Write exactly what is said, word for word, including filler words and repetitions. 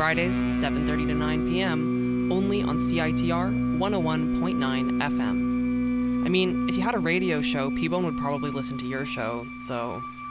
Fridays, seven thirty to nine p.m., only on C I T R one oh one point nine F M. I mean, if you had a radio show, P-Bone would probably listen to your show, so